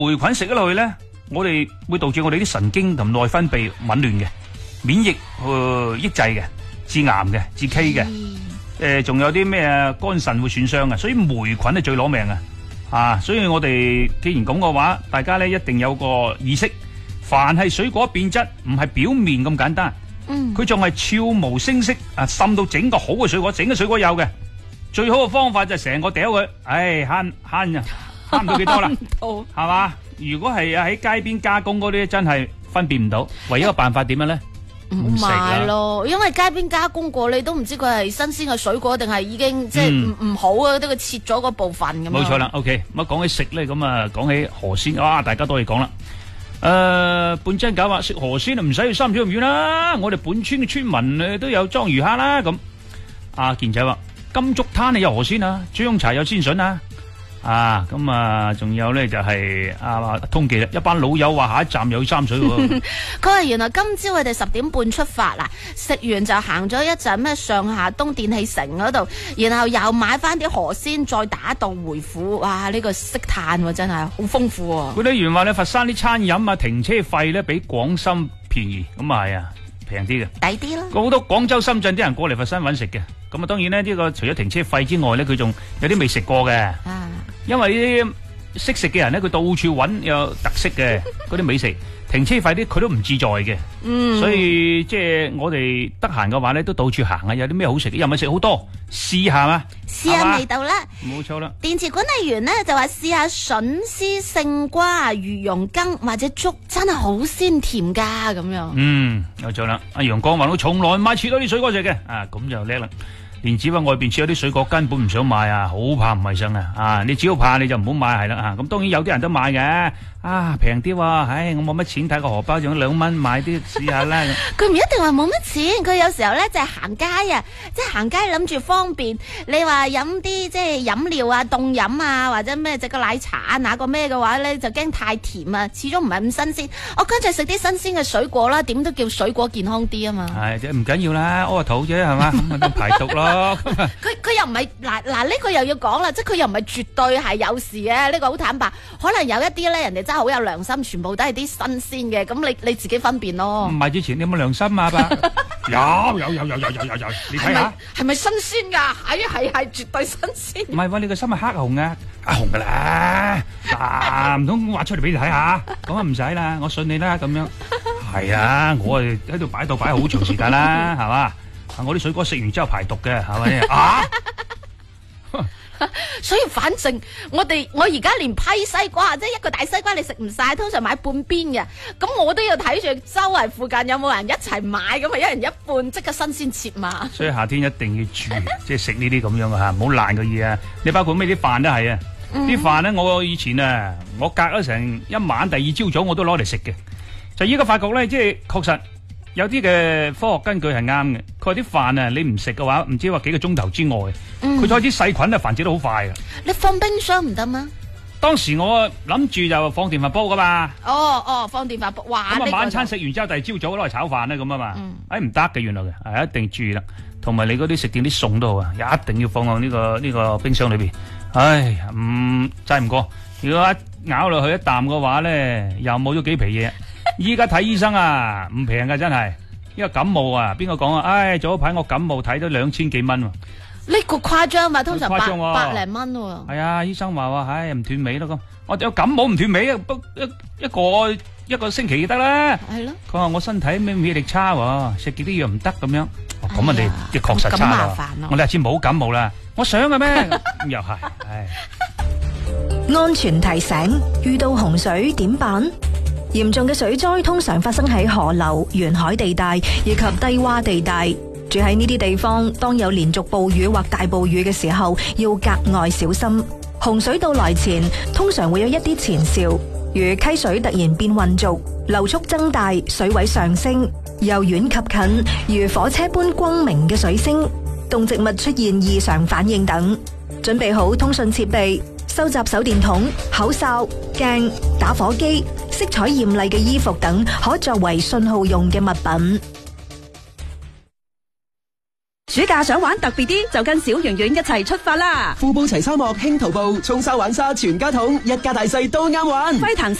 霉菌食咗落去咧，我哋會導致我哋啲神經同內分泌紊亂嘅，免疫抑制嘅，致癌嘅，致畸嘅。仲有啲咩肝腎會損傷嘅，所以霉菌係最攞命啊！所以我哋既然咁嘅話，大家咧一定有個意識，凡係水果變質，唔係表面咁簡單，佢仲係悄無聲息滲到整個好嘅水果，整個水果有嘅。最好嘅方法就係成個掉佢，慳唔到幾多啦，係嘛？如果係喺街邊加工嗰啲，真係分辨唔到。唯一個辦法點樣咧？ 唔買咯，因為街邊加工過，你都唔知佢係新鮮嘅水果定係已經即係唔好啊，都佢切咗嗰部分咁。 冇錯啦 ，OK。咁講起食咧，咁講起河鮮，哇，大家都可以講啦。半真假話食河鮮啊，唔使去三水咁遠啦，我哋本村嘅村民都有裝魚蝦啦。咁阿健仔話金竹灘有河鮮啊，張柴有鮮筍啊，咁仲有咧就係通記啦，一班老友話下一站又去三水喎。 佢話原來今朝佢哋10點半出發啦，食完就行咗一陣咩上下東電器城嗰度，然後又買翻啲河鮮，再打道回府。哇！呢個識嘆喎，真係好豐富喎。 管理員話咧，佛山啲餐飲停車費咧比廣深便宜，咁係啊，平啲嘅， 抵啲啦。 好多廣州、深圳啲人過嚟佛山揾食嘅，咁當然呢，呢個除咗停車費之外咧，佢仲有啲未食過嘅。因為呢啲識食嘅人咧，佢到處揾有特色嘅嗰啲美食，停車費啲佢都唔自在嘅。所以即係我哋得閒嘅話咧，都到處行下，有啲咩好食嘅，又咪食好多，試下嘛， 試下味道啦。 冇錯啦。 電池管理員呢就話試下筍絲、勝瓜、魚蓉羹或者粥，真係好鮮甜噶咁樣。 有錯啦。阿楊光話我從來買切多啲水果食嘅，咁就叻啦。連子話外邊切有啲水果根本唔想買好怕唔衛生你只要怕你就唔好買係啦咁當然有啲人都買嘅平啲喎，我冇乜錢，睇個荷包仲有2蚊買啲試下啦。 佢唔一定話冇乜錢，佢有時候咧就係行街即係行街諗住方便。你話飲啲即係飲料凍飲或者咩隻個奶茶哪個咩嘅話咧，就驚太甜始終唔係咁新鮮。我乾脆食啲新鮮嘅水果啦，點都叫水果健康啲啊嘛。 係即係唔緊要啦，屙個肚啫係嘛，咁咪排毒咯。 佢又唔係嗱呢個又要講啦，即係佢又唔係絕對係有事嘅，呢個好坦白。可能有一啲咧，人哋真係好有良心，全部都係啲新鮮嘅，咁你自己分辨咯。 唔係之前你有冇良心啊？有，你睇下係咪新鮮噶？係絕對新鮮。 唔係喎，你個心係黑紅啊，紅噶啦，唔通畫出嚟俾你睇下？咁啊唔使啦，我信你啦，咁樣係啊，我係喺度擺好長時間啦，係嘛？我啲水果食完之後排毒嘅，係咪所以反正我而家連批西瓜，即係一個大西瓜你食唔晒，通常買半邊嘅，咁我都要睇住周圍附近有冇人一齊買，咁一人一半，即刻新鮮切嘛。所以夏天一定要注意，即係食呢啲咁樣嘅吓，唔好爛嘅嘢你包括咩啲飯都係啲飯咧，我以前我隔咗成一晚，第二朝早我都攞嚟食嘅。就依家發覺咧，即係確實。有啲嘅科學根據係啱嘅，佢話啲飯你唔食嘅話，唔知話幾個鐘頭之外，佢再啲細菌繁殖得好快嘅。 你放冰箱唔得嗎？ 當時我諗住就放電飯煲噶嘛。 放電飯煲，哇！ 咁晚餐食完之後，第二朝早攞嚟炒飯咧咁啊嘛。唔得嘅，原來嘅，一定注意啦。同埋你嗰啲食掂啲餸都好一定要放喺呢個冰箱裏邊。制唔過，如果一咬落去一啖嘅話咧，又冇咗幾皮嘢。依家睇醫生唔平噶，真係。因為感冒邊個講早排我感冒睇到2000幾蚊。呢個誇張嘛，通常 100 零蚊喎。 係啊，醫生話唔斷尾咯咁。我有感冒唔斷尾一個星期就得啦。係咯。佢話我身體免疫力差食幾啲藥唔得咁樣。咁啊你確實差咯。我哋下次冇感冒啦。我想嘅咩？咁又係。 安全提醒：遇到洪水點辦？嚴重嘅水災通常發生喺河流、沿海地帶以及低洼地帶。住喺呢啲地方，當有連續暴雨或大暴雨嘅時候，要格外小心。洪水到來前，通常會有一啲前兆，如溪水突然變渾濁、流速增大、水位上升、由遠及近，如火車般轟鳴嘅水聲、動植物出現異常反應等。準備好通訊設備，收集手電筒、口哨、鏡、打火機、色彩豔麗嘅衣服等可作為信號用嘅物品。 暑假想玩特別啲，就跟小圓圓一齊出發啦！ 富布齊沙漠輕徒步，衝沙玩沙全家桶，一家大細都啱玩。 輝騰